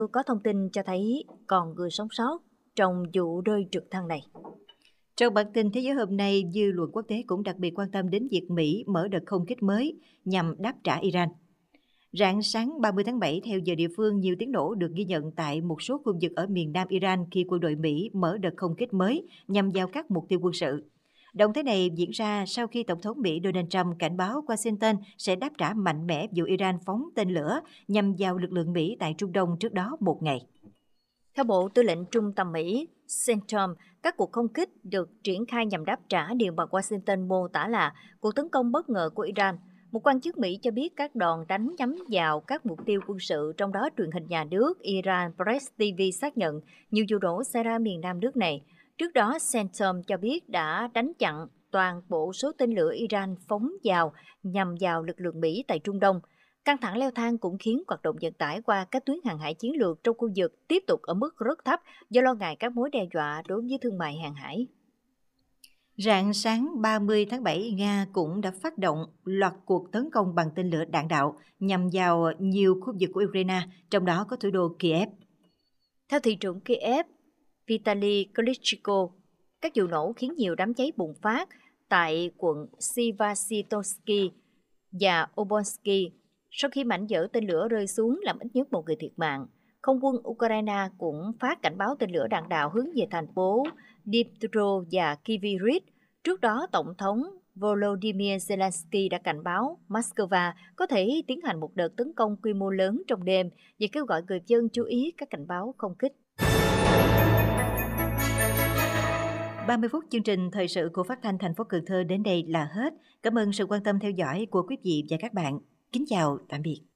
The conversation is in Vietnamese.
có thông tin cho thấy còn người sống sót trong vụ rơi trực thăng này. Trong bản tin Thế giới hôm nay, dư luận quốc tế cũng đặc biệt quan tâm đến việc Mỹ mở đợt không kích mới nhằm đáp trả Iran. Rạng sáng 30 tháng 7 theo giờ địa phương, nhiều tiếng nổ được ghi nhận tại một số khu vực ở miền nam Iran khi quân đội Mỹ mở đợt không kích mới nhằm vào các mục tiêu quân sự. Động thái này diễn ra sau khi Tổng thống Mỹ Donald Trump cảnh báo Washington sẽ đáp trả mạnh mẽ vụ Iran phóng tên lửa nhằm vào lực lượng Mỹ tại Trung Đông trước đó một ngày. Theo Bộ Tư lệnh Trung tâm Mỹ, CENTCOM, các cuộc không kích được triển khai nhằm đáp trả điều mà Washington mô tả là cuộc tấn công bất ngờ của Iran. Một quan chức Mỹ cho biết các đòn đánh nhắm vào các mục tiêu quân sự, trong đó truyền hình nhà nước Iran Press TV xác nhận nhiều vụ nổ xảy ra miền nam nước này. Trước đó, CENTCOM cho biết đã đánh chặn toàn bộ số tên lửa Iran phóng vào nhằm vào lực lượng Mỹ tại Trung Đông. Căng thẳng leo thang cũng khiến hoạt động vận tải qua các tuyến hàng hải chiến lược trong khu vực tiếp tục ở mức rất thấp do lo ngại các mối đe dọa đối với thương mại hàng hải. Rạng sáng 30 tháng 7, Nga cũng đã phát động loạt cuộc tấn công bằng tên lửa đạn đạo nhằm vào nhiều khu vực của Ukraine, trong đó có thủ đô Kiev. Theo thị trưởng Kiev, Vitaly Klitschko, các vụ nổ khiến nhiều đám cháy bùng phát tại quận Sivasitorsky và Obolsky. Sau khi mảnh vỡ tên lửa rơi xuống làm ít nhất một người thiệt mạng, không quân Ukraine cũng phát cảnh báo tên lửa đạn đạo hướng về thành phố Dnipro và Kryvyi. Trước đó, Tổng thống Volodymyr Zelensky đã cảnh báo Moscow có thể tiến hành một đợt tấn công quy mô lớn trong đêm và kêu gọi người dân chú ý các cảnh báo không kích. 30 phút chương trình thời sự của Phát thanh thành phố Cần Thơ đến đây là hết. Cảm ơn sự quan tâm theo dõi của quý vị và các bạn. Kính chào, tạm biệt.